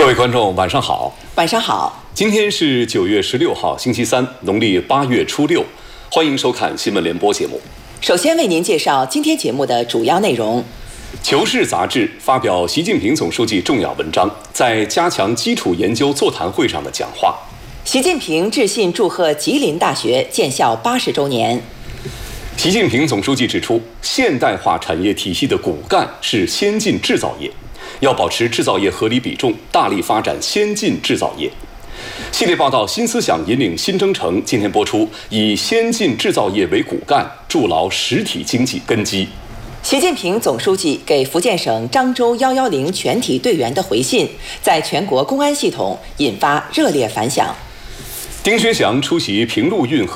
各位观众，晚上好。 晚上好。 今天是9月16号，星期三，农历8月初6。欢迎收看新闻联播节目。 首先为您介绍今天节目的主要内容。 求是杂志发表习近平总书记重要文章在加强基础研究座谈会上的讲话。 习近平致信祝贺吉林大学建校80周年。 习近平总书记指出，现代化产业体系的骨干是先进制造业，要保持制造业合理比重，大力发展先进制造业。系列报道《新思想引领新征程》今天播出，以先进制造业为骨干，筑牢实体经济根基。 习近平总书记给福建省漳州110全体队员的回信，在全国公安系统引发热烈反响。 丁薛祥出席平陆运河